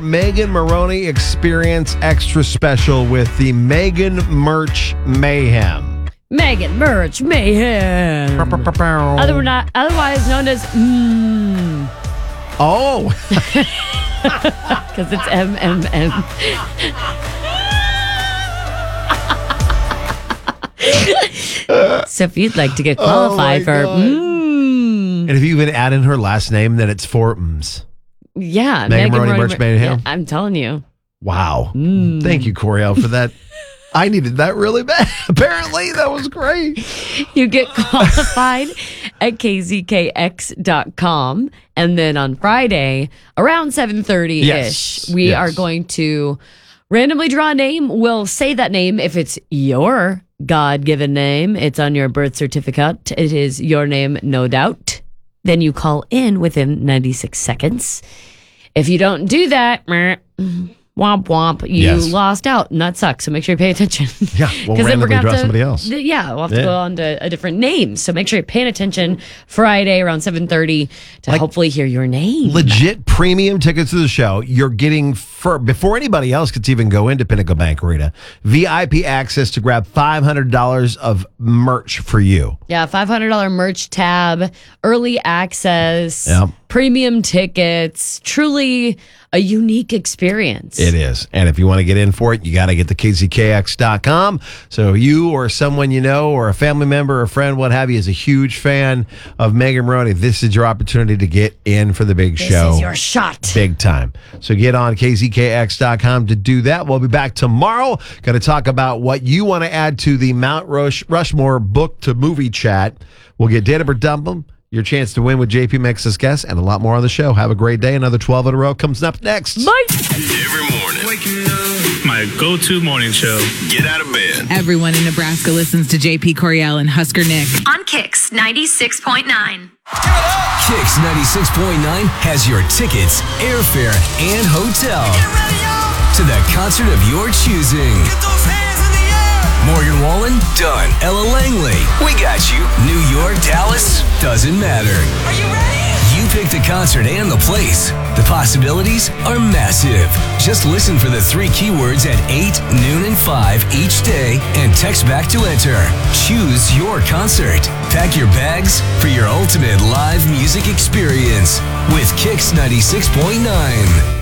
Megan Maroney Experience Extra Special with the Megan Merch Mayhem. Megan Merch Mayhem. Otherwise known as Oh. because it's MMM. So if you'd like to get qualified for And if you even add in her last name, then it's for yeah, Megan Maroney Merch Mayhem. Yeah, I'm telling you. Wow. Thank you, Coriel, for that. I needed that really bad. Apparently, that was great. You get qualified at kzkx.com. And then on Friday, around 7:30-ish, Yes. we are going to randomly draw a name. We'll say that name if it's your God-given name. It's on your birth certificate. It is your name, no doubt. Then you call in within 96 seconds. If you don't do that, womp womp, you lost out, and that sucks. So make sure you pay attention. Yeah, we'll randomly draw somebody else. Yeah, we'll have to go on to a different name. So make sure you're paying attention Friday around 7:30 to hopefully hear your name. Legit premium tickets to the show. You're getting, before anybody else gets even go into Pinnacle Bank Arena, VIP access to grab $500 of merch for you. Yeah, $500 merch tab, early access, Yep. premium tickets, truly a unique experience. It is. And if you want to get in for it, you got to get to kzkx.com. So you or someone you know or a family member or a friend, what have you, is a huge fan of Megan Maroney. This is your opportunity to get in for the big show. This is your shot. Big time. So get on kzkx.com to do that. We'll be back tomorrow. Going to talk about what you want to add to the Mount Rushmore book to movie chat. We'll get Data Dumpham, your chance to win with JP Mix's guest, and a lot more on the show. Have a great day. Another 12 in a row comes up next. Bye. Every morning. Waking up. My go-to morning show. Get out of bed. Everyone in Nebraska listens to JP Coriel and Husker Nick. On Kix 96.9. Kix 96.9 has your tickets, airfare, and hotel to the concert of your choosing. Get those hands in the air. Morgan Wallen? Done. Ella Langley? We got you. New York, Dallas? Doesn't matter. Are you ready? You pick the concert and the place. The possibilities are massive. Just listen for the 3 keywords at 8, noon, and 5 each day and text back to enter. Choose your concert. Pack your bags for your ultimate live music experience with Kix 96.9.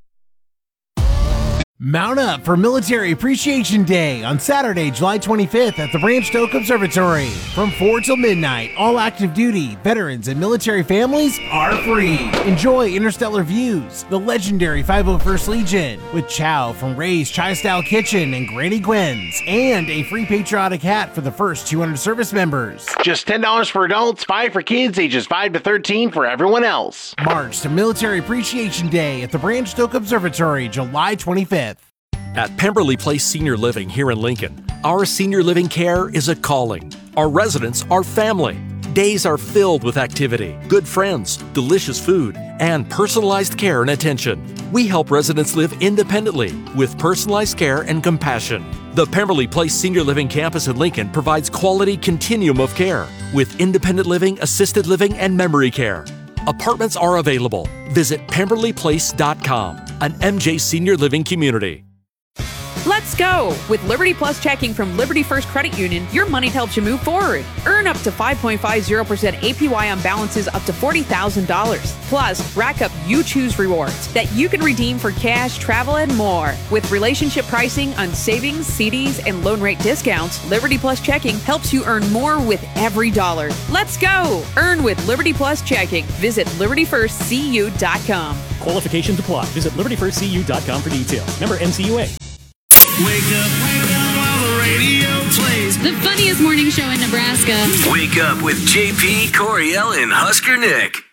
Mount up for Military Appreciation Day on Saturday, July 25th at the Branch Oak Observatory. From 4 till midnight, all active duty, veterans, and military families are free. Enjoy interstellar views, the legendary 501st Legion, with chow from Ray's Chai-Style Kitchen and Granny Gwen's, and a free patriotic hat for the first 200 service members. Just $10 for adults, $5 for kids ages 5 to 13 for everyone else. March to Military Appreciation Day at the Branch Oak Observatory, July 25th. At Pemberley Place Senior Living here in Lincoln, our senior living care is a calling. Our residents are family. Days are filled with activity, good friends, delicious food, and personalized care and attention. We help residents live independently with personalized care and compassion. The Pemberley Place Senior Living Campus in Lincoln provides quality continuum of care with independent living, assisted living, and memory care. Apartments are available. Visit PemberleyPlace.com, an MJ Senior Living community. Let's go! With Liberty Plus checking from Liberty First Credit Union, your money helps you move forward. Earn up to 5.50% APY on balances up to $40,000. Plus, rack up You Choose rewards that you can redeem for cash, travel, and more. With relationship pricing on savings, CDs, and loan rate discounts, Liberty Plus checking helps you earn more with every dollar. Let's go! Earn with Liberty Plus checking. Visit LibertyFirstCU.com. Qualifications apply. Visit LibertyFirstCU.com for details. Member NCUA. Wake up while the radio plays. The funniest morning show in Nebraska. Wake up with JP, Coriel, and Husker Nick.